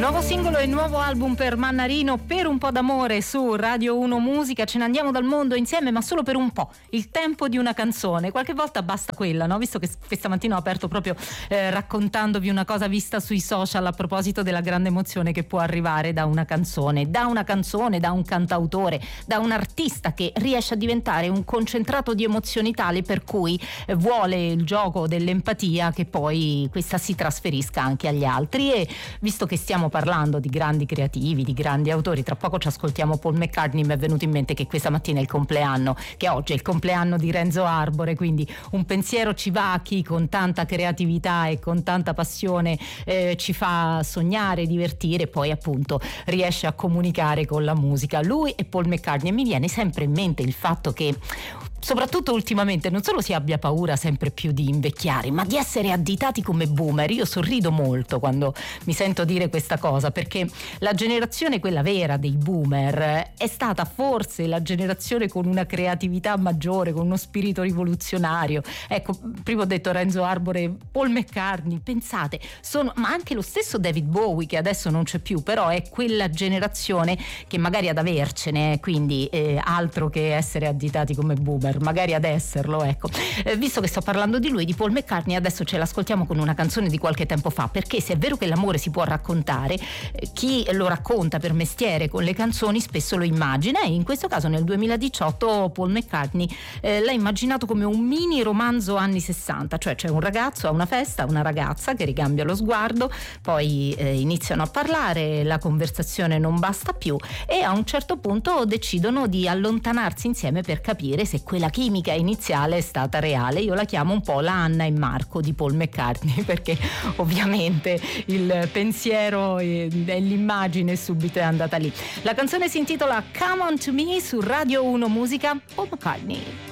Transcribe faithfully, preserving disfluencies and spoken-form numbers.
Nuovo singolo e nuovo album per Mannarino, Per un po' d'amore, su Radio uno Musica. Ce ne andiamo dal mondo insieme, ma solo per un po'. Il tempo di una canzone. Qualche volta basta quella, no? Visto che questa mattina ho aperto proprio eh, raccontandovi una cosa vista sui social a proposito della grande emozione che può arrivare da una canzone, da una canzone, da un cantautore, da un artista che riesce a diventare un concentrato di emozioni tali per cui eh, vuole il gioco dell'empatia che poi questa si trasferisca anche agli altri. E visto che stiamo parlando di grandi creativi, di grandi autori, tra poco ci ascoltiamo Paul McCartney, mi è venuto in mente che questa mattina è il compleanno, che oggi è il compleanno di Renzo Arbore, quindi un pensiero ci va a chi con tanta creatività e con tanta passione eh, ci fa sognare, divertire, poi appunto riesce a comunicare con la musica. Lui e Paul McCartney, e mi viene sempre in mente il fatto che soprattutto ultimamente non solo si abbia paura sempre più di invecchiare, ma di essere additati come boomer. Io sorrido molto quando mi sento dire questa cosa, perché la generazione, quella vera dei boomer, è stata forse la generazione con una creatività maggiore, con uno spirito rivoluzionario. Ecco, prima ho detto Renzo Arbore, Paul McCartney, pensate, sono, ma anche lo stesso David Bowie, che adesso non c'è più, però è quella generazione che magari ad avercene, quindi eh, altro che essere additati come boomer, magari ad esserlo, ecco. Eh, visto che sto parlando di lui, di Paul McCartney, adesso ce l'ascoltiamo con una canzone di qualche tempo fa, perché se è vero che l'amore si può raccontare, eh, chi lo racconta per mestiere con le canzoni spesso lo immagina, e in questo caso nel duemiladiciotto Paul McCartney eh, l'ha immaginato come un mini romanzo anni sessanta, cioè c'è un ragazzo a una festa, una ragazza che ricambia lo sguardo, poi eh, iniziano a parlare, la conversazione non basta più e a un certo punto decidono di allontanarsi insieme per capire se quella chimica iniziale è stata reale. Io la chiamo un po' la Anna e Marco di Paul McCartney, perché ovviamente il pensiero e l'immagine subito è andata lì. La canzone si intitola Come On To Me su Radio uno Musica, Paul McCartney.